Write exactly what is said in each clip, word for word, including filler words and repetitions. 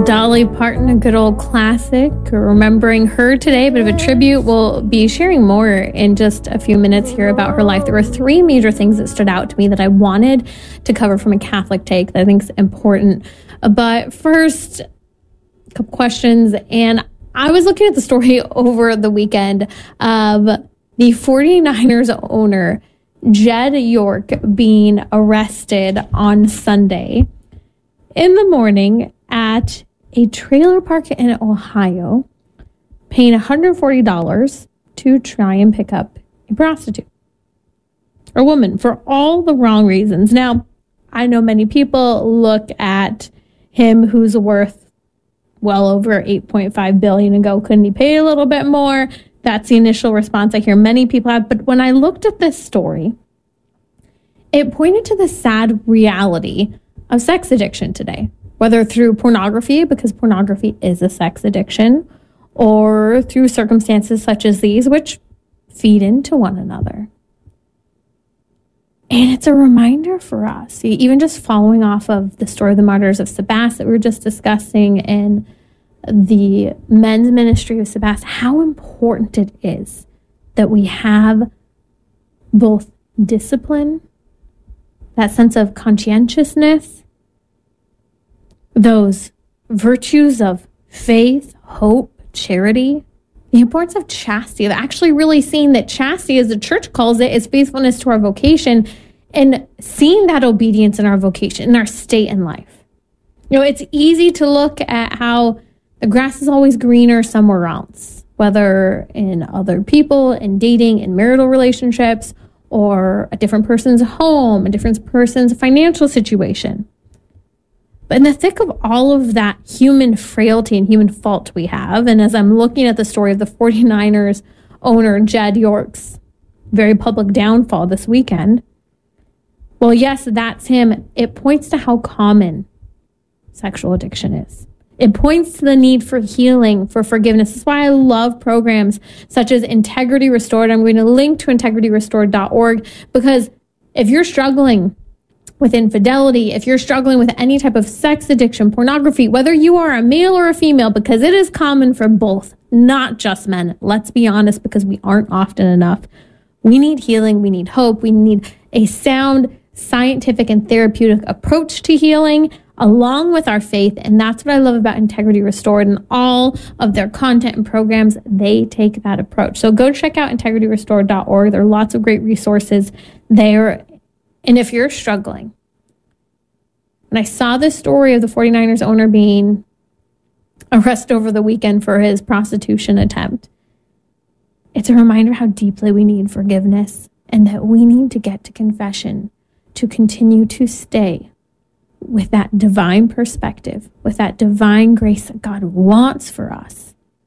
Dolly Parton, a good old classic. Remembering her today, a bit of a tribute. We'll be sharing more in just a few minutes here about her life. There were three major things that stood out to me that I wanted to cover from a Catholic take that I think is important. But first, a couple questions. And I was looking at the story over the weekend of the forty-niners owner, Jed York, being arrested on Sunday in the morning at a trailer park in Ohio, paying one hundred forty dollars to try and pick up a prostitute, a woman, for all the wrong reasons. Now, I know many people look at him, who's worth well over eight point five billion dollars, and go, couldn't he pay a little bit more? That's the initial response I hear many people have. But when I looked at this story, it pointed to the sad reality of sex addiction today, whether through pornography, because pornography is a sex addiction, or through circumstances such as these, which feed into one another. And it's a reminder for us, even just following off of the story of the martyrs of Sebastian that we were just discussing in the men's ministry of Sebastian, how important it is that we have both discipline, that sense of conscientiousness, those virtues of faith, hope, charity, the importance of chastity, of actually really seeing that chastity, as the church calls it, is faithfulness to our vocation, and seeing that obedience in our vocation, in our state in life. You know, it's easy to look at how the grass is always greener somewhere else, whether in other people, in dating, in marital relationships, or a different person's home, a different person's financial situation. But in the thick of all of that human frailty and human fault we have, and as I'm looking at the story of the forty-niners owner, Jed York's very public downfall this weekend, well, yes, that's him. It points to how common sexual addiction is. It points to the need for healing, for forgiveness. That's why I love programs such as Integrity Restored. I'm going to link to integrity restored dot org, because if you're struggling with infidelity, if you're struggling with any type of sex addiction, pornography, whether you are a male or a female, because it is common for both, not just men. Let's be honest, because we aren't often enough. We need healing. We need hope. We need a sound, scientific, and therapeutic approach to healing along with our faith. And that's what I love about Integrity Restored, and all of their content and programs. They take that approach. So go check out integrity restored dot org. There are lots of great resources there. And if you're struggling, when I saw this story of the forty-niners owner being arrested over the weekend for his prostitution attempt, it's a reminder how deeply we need forgiveness, and that we need to get to confession to continue to stay with that divine perspective, with that divine grace that God wants for us,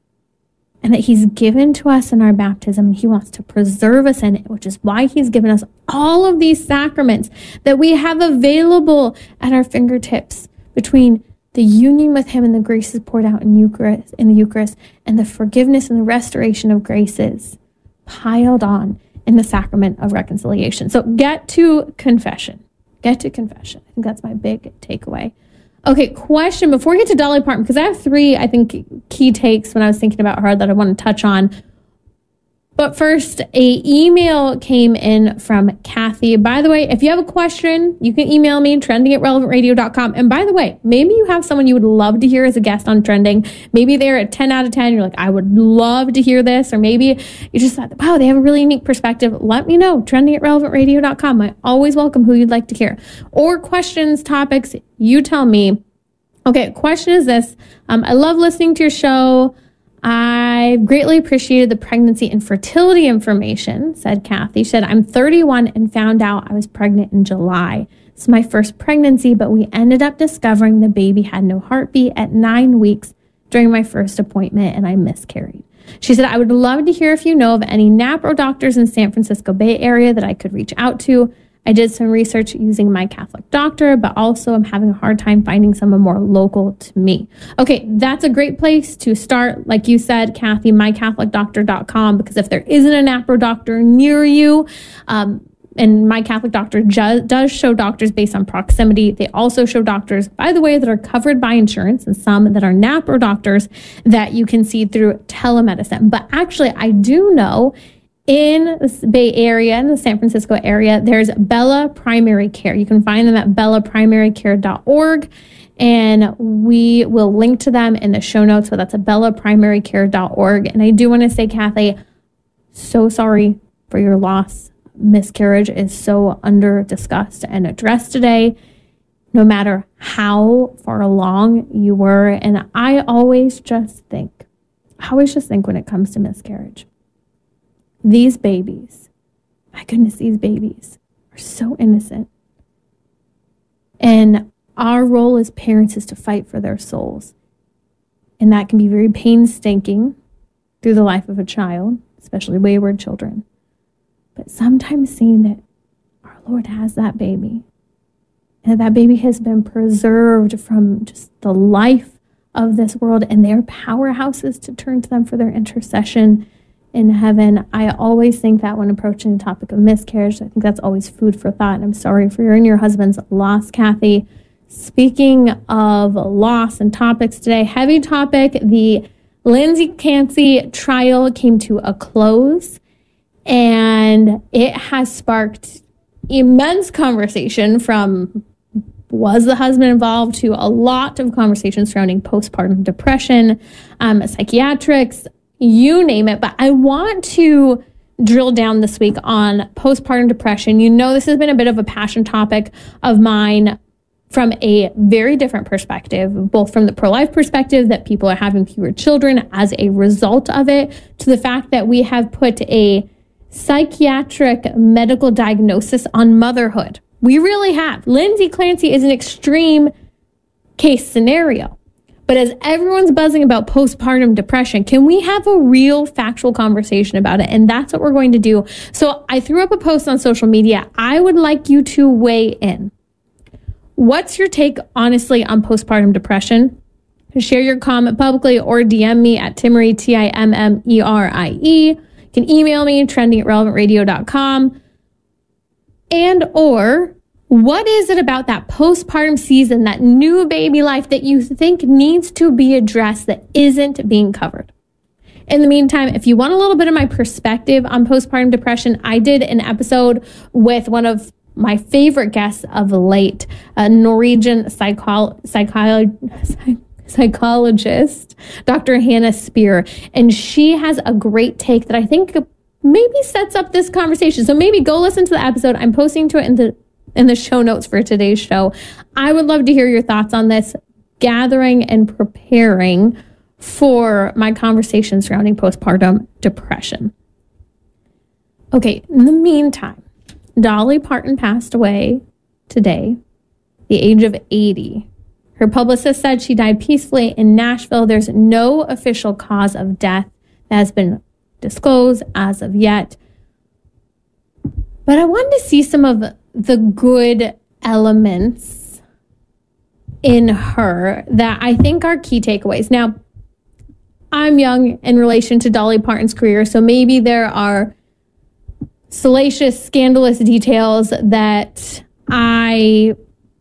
and that he's given to us in our baptism, and he wants to preserve us in it, which is why he's given us all of these sacraments that we have available at our fingertips, between the union with him and the graces poured out in Eucharist, in the Eucharist, and the forgiveness and the restoration of graces piled on in the sacrament of reconciliation. So get to confession. Get to confession. I think that's my big takeaway. Okay, question before we get to Dolly Parton, because I have three, I think, key takes when I was thinking about her that I want to touch on. But first, a email came in from Kathy. By the way, if you have a question, you can email me, trending at relevant radio dot com. And by the way, maybe you have someone you would love to hear as a guest on Trending. Maybe they're at ten out of ten. You're like, I would love to hear this. Or maybe you just thought, wow, they have a really unique perspective. Let me know, trending at relevant radio dot com. I always welcome who you'd like to hear. Or questions, topics, you tell me. Okay, question is this. Um, I love listening to your show. I greatly appreciated the pregnancy and fertility information, said Kathy. She said, I'm thirty-one and found out I was pregnant in July. It's my first pregnancy, but we ended up discovering the baby had no heartbeat at nine weeks during my first appointment, and I miscarried. She said, I would love to hear if you know of any NAPRO doctors in San Francisco Bay Area that I could reach out to. I did some research using My Catholic Doctor, but also I'm having a hard time finding someone more local to me. Okay, that's a great place to start. Like you said, Kathy, my catholic doctor dot com, because if there isn't a NAPRO doctor near you, um, and my Catholic doctor ju- does show doctors based on proximity. They also show doctors, by the way, that are covered by insurance and some that are N A P or doctors that you can see through telemedicine. But actually, I do know in the Bay Area, in the San Francisco area, there's Bella Primary Care. You can find them at bella primary care dot org, and we will link to them in the show notes. So that's at bella primary care dot org. And I do want to say, Kathy, so sorry for your loss. Miscarriage is so under discussed and addressed today, no matter how far along you were. And I always just think, I always just think when it comes to miscarriage, these babies, my goodness, these babies are so innocent. And our role as parents is to fight for their souls. And that can be very painstaking through the life of a child, especially wayward children. But sometimes seeing that our Lord has that baby, and that baby has been preserved from just the life of this world, and their powerhouses to turn to them for their intercession in heaven. I always think that when approaching the topic of miscarriage, I think that's always food for thought. And I'm sorry for your and your husband's loss, Kathy. Speaking of loss and topics today, heavy topic, the Lindsay Clancy trial came to a close, and it has sparked immense conversation from was the husband involved to a lot of conversations surrounding postpartum depression, um, psychiatrics, you name it. But I want to drill down this week on postpartum depression. You know, this has been a bit of a passion topic of mine from a very different perspective, both from the pro-life perspective that people are having fewer children as a result of it, to the fact that we have put a psychiatric medical diagnosis on motherhood. We really have. Lindsay Clancy is an extreme case scenario. But as everyone's buzzing about postpartum depression, can we have a real factual conversation about it? And that's what we're going to do. So I threw up a post on social media. I would like you to weigh in. What's your take, honestly, on postpartum depression? Share your comment publicly or D M me at Timmerie, T I M M E R I E. You can email me, trending at relevant radio dot com. And or what is it about that postpartum season, that new baby life, that you think needs to be addressed that isn't being covered? In the meantime, if you want a little bit of my perspective on postpartum depression, I did an episode with one of my favorite guests of late, a Norwegian psycho- psycho- psychologist, Doctor Hannah Spear. And she has a great take that I think maybe sets up this conversation. So maybe go listen to the episode. I'm posting to it in the in the show notes for today's show. I would love to hear your thoughts on this, gathering and preparing for my conversation surrounding postpartum depression. Okay, in the meantime, Dolly Parton passed away today, the age of eighty. Her publicist said she died peacefully in Nashville. There's no official cause of death that has been disclosed as of yet. But I wanted to see some of the good elements in her that I think are key takeaways. Now, I'm young in relation to Dolly Parton's career, so maybe there are salacious, scandalous details that I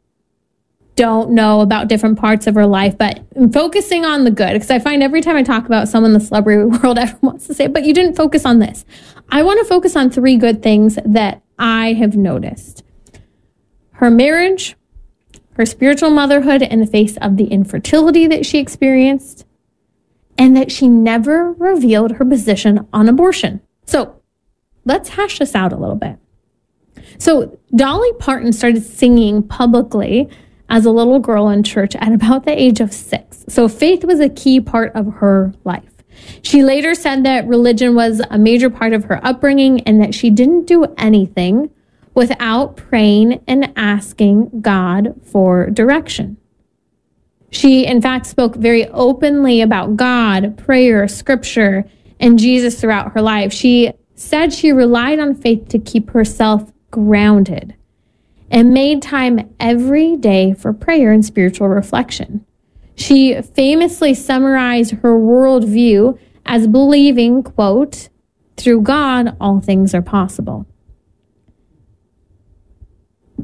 don't know about different parts of her life, but I'm focusing on the good, because I find every time I talk about someone in the celebrity world, everyone wants to say, but you didn't focus on this. I want to focus on three good things that I have noticed. Her marriage, her spiritual motherhood in the face of the infertility that she experienced, and that she never revealed her position on abortion. So let's hash this out a little bit. So Dolly Parton started singing publicly as a little girl in church at about the age of six. So faith was a key part of her life. She later said that religion was a major part of her upbringing and that she didn't do anything without praying and asking God for direction. She, in fact, spoke very openly about God, prayer, scripture, and Jesus throughout her life. She said she relied on faith to keep herself grounded and made time every day for prayer and spiritual reflection. She famously summarized her worldview as believing, quote, "Through God, all things are possible."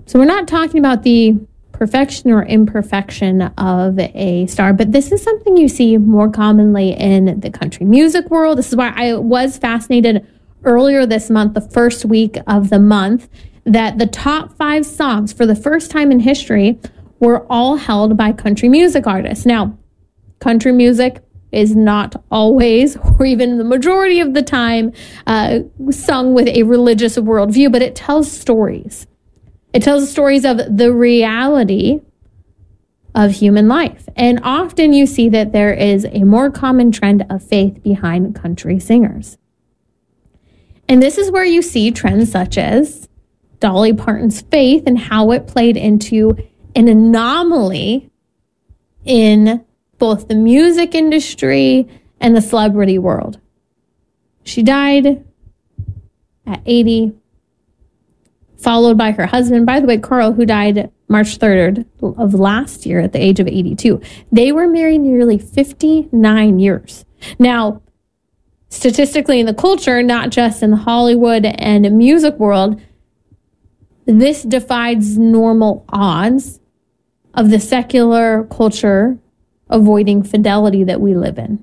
So we're not talking about the perfection or imperfection of a star, but this is something you see more commonly in the country music world. This is why I was fascinated earlier this month, the first week of the month, that the top five songs for the first time in history were all held by country music artists. Now, country music is not always, or even the majority of the time, uh, sung with a religious worldview, but it tells stories. It tells stories of the reality of human life. And often you see that there is a more common trend of faith behind country singers. And this is where you see trends such as Dolly Parton's faith and how it played into an anomaly in both the music industry and the celebrity world. She died at eighty, followed by her husband, by the way, Carl, who died March third of last year at the age of eighty-two. They were married nearly fifty-nine years. Now, statistically in the culture, not just in the Hollywood and music world, this defies normal odds of the secular culture avoiding fidelity that we live in.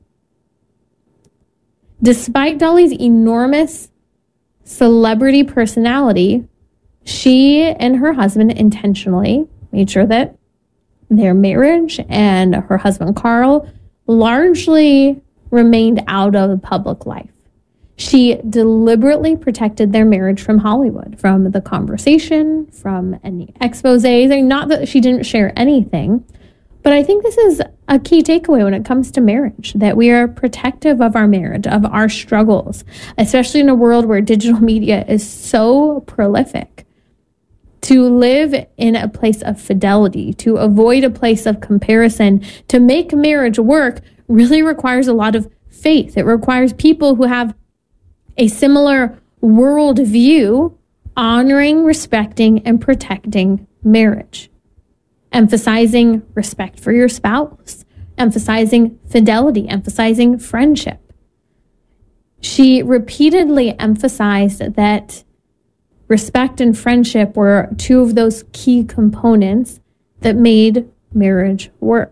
Despite Dolly's enormous celebrity personality, she and her husband intentionally made sure that their marriage and her husband Carl largely remained out of public life. She deliberately protected their marriage from Hollywood, from the conversation, from any exposés. I mean, not that she didn't share anything, but I think this is a key takeaway when it comes to marriage, that we are protective of our marriage, of our struggles, especially in a world where digital media is so prolific. To live in a place of fidelity, to avoid a place of comparison, to make marriage work really requires a lot of faith. It requires people who have a similar worldview, honoring, respecting, and protecting marriage. Emphasizing respect for your spouse, emphasizing fidelity, emphasizing friendship. She repeatedly emphasized that respect and friendship were two of those key components that made marriage work.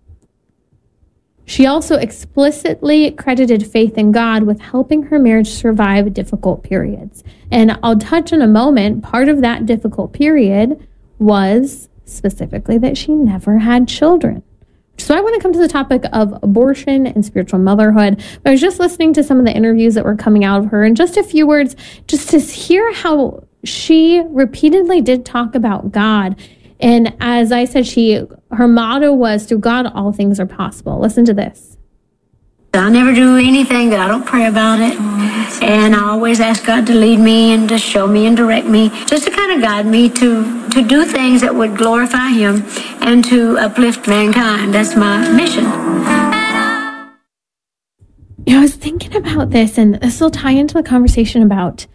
She also explicitly credited faith in God with helping her marriage survive difficult periods. And I'll touch in a moment, part of that difficult period was specifically that she never had children. So I want to come to the topic of abortion and spiritual motherhood. I was just listening to some of the interviews that were coming out of her, and just a few words, just to hear how she repeatedly did talk about God. And as I said, she her motto was, through God, all things are possible. Listen to this. I never do anything that I don't pray about it. Oh, and I always ask God to lead me and to show me and direct me, just to kind of guide me to, to do things that would glorify Him and to uplift mankind. That's my mission. You know, I was thinking about this, and this will tie into the conversation about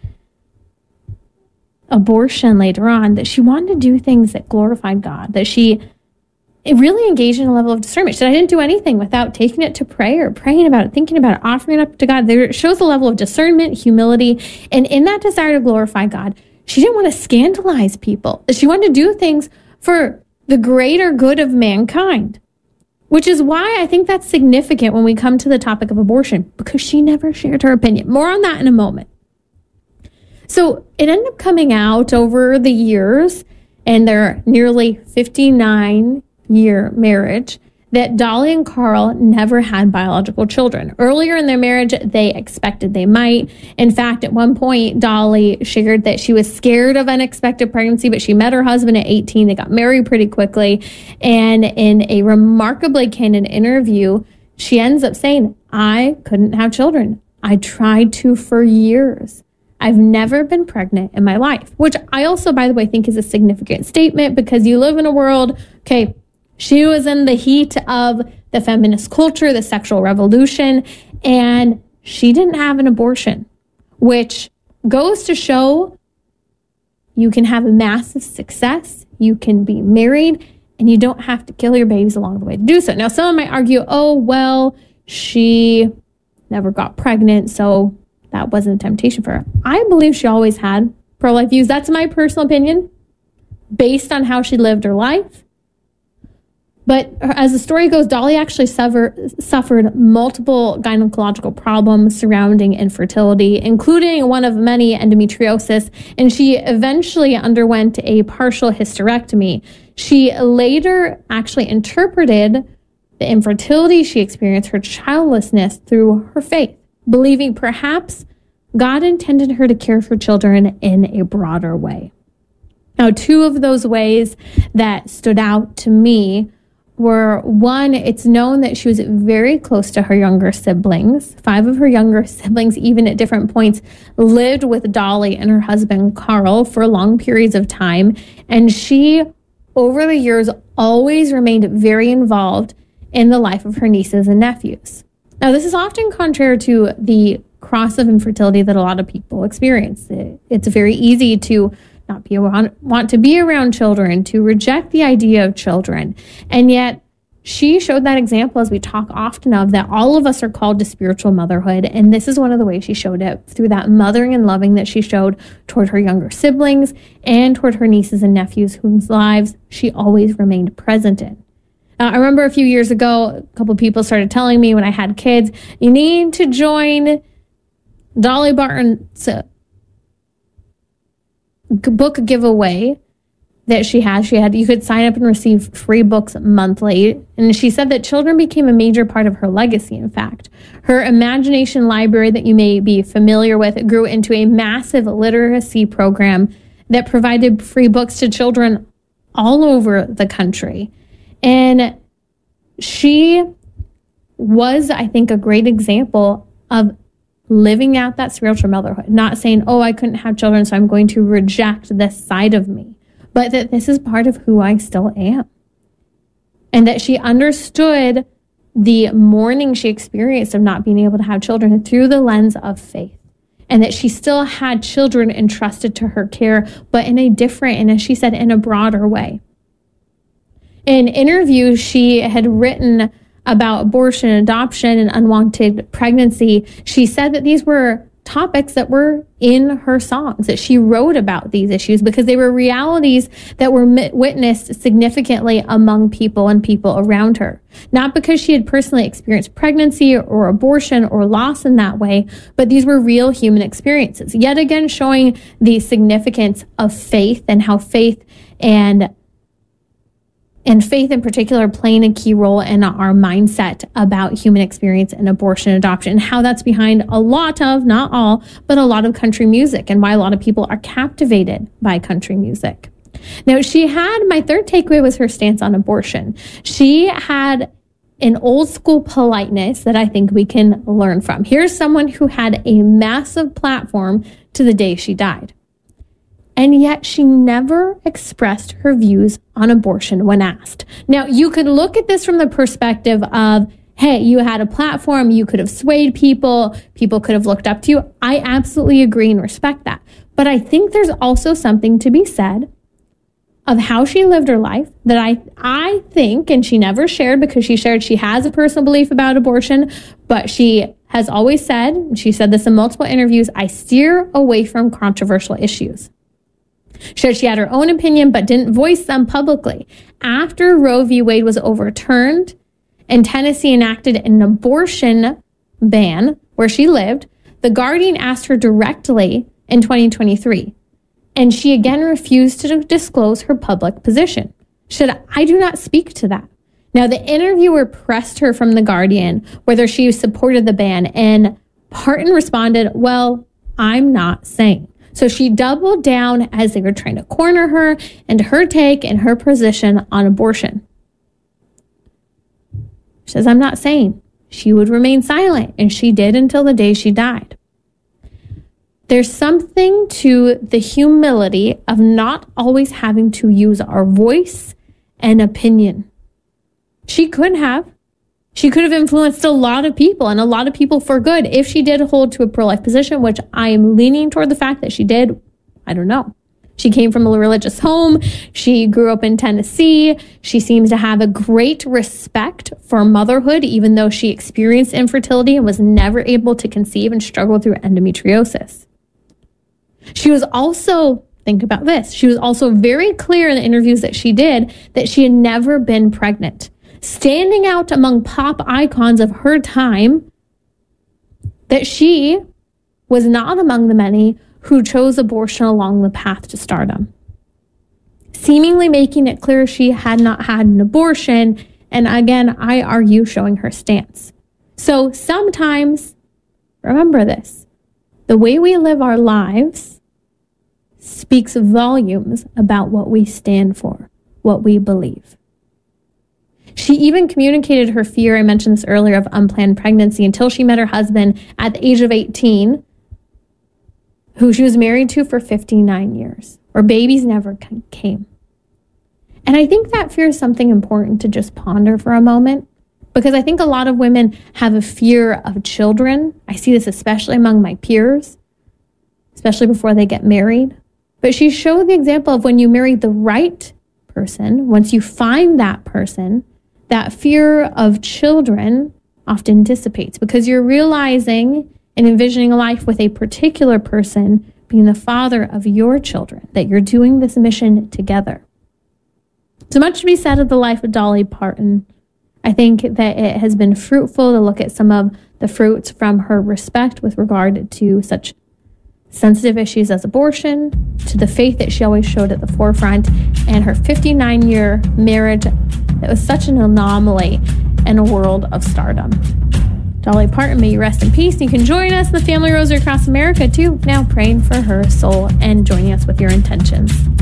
abortion later on, that she wanted to do things that glorified God, that she it really engaged in a level of discernment. She said, I didn't do anything without taking it to prayer, praying about it, thinking about it, offering it up to God. There shows a level of discernment, humility, and in that desire to glorify God, she didn't want to scandalize people. She wanted to do things for the greater good of mankind, which is why I think that's significant when we come to the topic of abortion, because she never shared her opinion. More on that in a moment. So it ended up coming out over the years, and their nearly fifty-nine year marriage, that Dolly and Carl never had biological children. Earlier in their marriage, they expected they might. In fact, at one point, Dolly shared that she was scared of unexpected pregnancy, but she met her husband at eighteen. They got married pretty quickly. And in a remarkably candid interview, she ends up saying, I couldn't have children. I tried to for years. I've never been pregnant in my life, which I also, by the way, think is a significant statement, because you live in a world, okay, she was in the heat of the feminist culture, the sexual revolution, and she didn't have an abortion, which goes to show you can have a massive success, you can be married, and you don't have to kill your babies along the way to do so. Now, someone might argue, oh, well, she never got pregnant, so that wasn't a temptation for her. I believe she always had pro-life views. That's my personal opinion. based on how she lived her life. But as the story goes, Dolly actually suffer, suffered multiple gynecological problems surrounding infertility, including one of many, endometriosis, and she eventually underwent a partial hysterectomy. She later actually interpreted the infertility she experienced, her childlessness, through her faith, believing perhaps God intended her to care for children in a broader way. Now, two of those ways that stood out to me were, one, it's known that she was very close to her younger siblings. Five of her younger siblings, even at different points, lived with Dolly and her husband, Carl, for long periods of time. And she, over the years, always remained very involved in the life of her nieces and nephews. Now, this is often contrary to the cross of infertility that a lot of people experience. It's very easy to not be around, want to be around children, to reject the idea of children. And yet she showed that example, as we talk often of, that all of us are called to spiritual motherhood. And this is one of the ways she showed it, through that mothering and loving that she showed toward her younger siblings and toward her nieces and nephews, whose lives she always remained present in. Now, I remember a few years ago, a couple people started telling me when I had kids, you need to join Dolly Parton's book giveaway that she had. She had, you could sign up and receive free books monthly. And she said that children became a major part of her legacy, in fact. Her imagination library that you may be familiar with grew into a massive literacy program that provided free books to children all over the country. And she was, I think, a great example of living out that spiritual motherhood, not saying, oh, I couldn't have children, so I'm going to reject this side of me, but that this is part of who I still am. And that she understood the mourning she experienced of not being able to have children through the lens of faith. And that she still had children entrusted to her care, but in a different, and as she said, in a broader way. In interviews she had written about abortion, adoption, and unwanted pregnancy, she said that these were topics that were in her songs, that she wrote about these issues because they were realities that were witnessed significantly among people and people around her. Not because she had personally experienced pregnancy or abortion or loss in that way, but these were real human experiences. Yet again, showing the significance of faith and how faith and And faith in particular playing a key role in our mindset about human experience and abortion and adoption, and how that's behind a lot of, not all, but a lot of country music, and why a lot of people are captivated by country music. Now, she had, my third takeaway was her stance on abortion. She had an old school politeness that I think we can learn from. Here's someone who had a massive platform to the day she died. And yet she never expressed her views on abortion when asked. Now, you could look at this from the perspective of, hey, you had a platform, you could have swayed people, people could have looked up to you. I absolutely agree and respect that. But I think there's also something to be said of how she lived her life that I, I think, and she never shared because she shared she has a personal belief about abortion, but she has always said, and she said this in multiple interviews, I steer away from controversial issues. She said she had her own opinion, but didn't voice them publicly. After Roe v. Wade was overturned and Tennessee enacted an abortion ban where she lived, The Guardian asked her directly in twenty twenty-three, and she again refused to disclose her public position. She said, I do not speak to that. Now, the interviewer pressed her from The Guardian whether she supported the ban, and Parton responded, well, I'm not saying. So she doubled down as they were trying to corner her and her take and her position on abortion. She says, I'm not saying. She would remain silent, and she did until the day she died. There's something to the humility of not always having to use our voice and opinion. She could have. She could have influenced a lot of people, and a lot of people for good, if she did hold to a pro-life position, which I am leaning toward the fact that she did. I don't know. She came from a religious home. She grew up in Tennessee. She seems to have a great respect for motherhood, even though she experienced infertility and was never able to conceive and struggled through endometriosis. She was also Think about this. She was also very clear in the interviews that she did that she had never been pregnant, standing out among pop icons of her time, that she was not among the many who chose abortion along the path to stardom, seemingly making it clear she had not had an abortion. And again, I argue showing her stance. So sometimes, remember this, the way we live our lives speaks volumes about what we stand for, what we believe. She even communicated her fear, I mentioned this earlier, of unplanned pregnancy until she met her husband at the age of eighteen, who she was married to for fifty-nine years, where babies never came. And I think that fear is something important to just ponder for a moment, because I think a lot of women have a fear of children. I see this especially among my peers, especially before they get married. But she showed the example of when you marry the right person, once you find that person, that fear of children often dissipates because you're realizing and envisioning a life with a particular person being the father of your children, that you're doing this mission together. So much to be said of the life of Dolly Parton. I think that it has been fruitful to look at some of the fruits from her respect with regard to such sensitive issues as abortion, to the faith that she always showed at the forefront, and her fifty-nine-year marriage that was such an anomaly in a world of stardom. Dolly Parton, may you rest in peace. You can join us, the Family Rosary across America, too, now praying for her soul and joining us with your intentions.